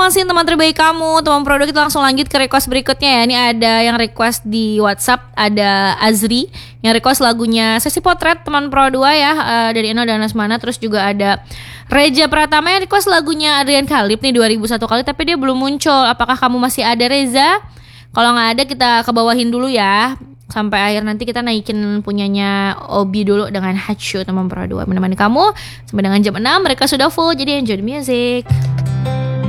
aklamasi teman terbaik kamu, teman produk. Kita langsung lanjut ke request berikutnya ya. Ini ada yang request di WhatsApp, ada Azri yang request lagunya Sesi Potret teman Pro 2 ya, dari Eno dan Asmana. Terus juga ada Reja Pratama yang request lagunya Adrian Khalib nih 2001 kali, tapi dia belum muncul. Apakah kamu masih ada, Reza? Kalau nggak ada kita ke bawahin dulu ya, sampai akhir nanti kita naikin punyanya Obi dulu dengan Hachu teman Pro 2. Menemani kamu sampai dengan jam 6. Mereka sudah full, jadi enjoy the music.